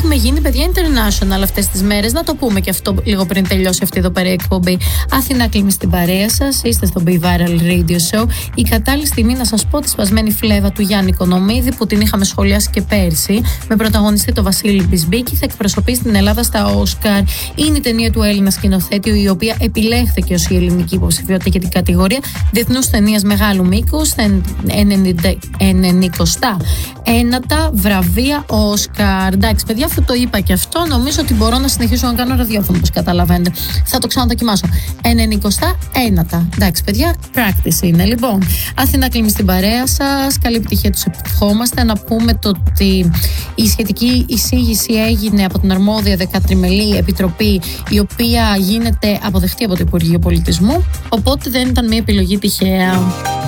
Έχουμε γίνει, παιδιά, international αυτές τις μέρες. Να το πούμε και αυτό λίγο πριν τελειώσει αυτή εδώ πέρα η εκπομπή. Αθηνά κλείνει στην παρέα σας. Είστε στο Be Viral Radio Show. Η κατάλληλη στιγμή να σας πω τη σπασμένη φλέβα του Γιάννη Οικονομίδη, που την είχαμε σχολιάσει και πέρσι, με πρωταγωνιστή το Βασίλη Μπισμπίκη. Θα εκπροσωπήσει την Ελλάδα στα Όσκαρ. Είναι η ταινία του Έλληνα σκηνοθέτη, η οποία επιλέχθηκε ως η ελληνική υποψηφιότητα για την κατηγορία διεθνούς ταινίας μεγάλου μήκους, 91 βραβεία Όσκαρ. Εντάξει, παιδιά, αφού το είπα και αυτό, νομίζω ότι μπορώ να συνεχίσω να κάνω ραδιόφωνο, όπως καταλαβαίνετε. Θα το ξαναδοκιμάσω. 91. Εντάξει, παιδιά, practice είναι. Λοιπόν, Αθηνά κλείνει στην παρέα σας. Καλή επιτυχία τους ευχόμαστε. Να πούμε το ότι η σχετική εισήγηση έγινε από την αρμόδια 13μελή επιτροπή, η οποία γίνεται αποδεκτή από το Υπουργείο Πολιτισμού. Οπότε δεν ήταν μια επιλογή τυχαία.